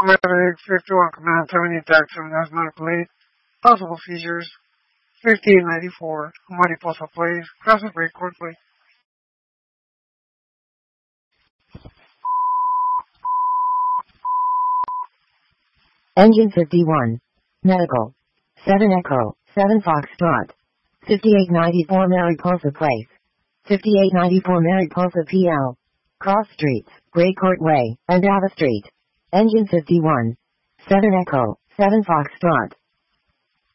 Medic 51 Command 70 Taxi has medical aid. Possible seizures 1594. Mariposa Place. Cross the break quickly. Engine 51. Medical. 7 Echo. 7 Foxtrot. 5894 Mariposa Place. 5894 Mariposa PL. Cross Streets, Gray Court Way, and Ava Street. Engine 51. 7 Echo. 7 Foxtrot.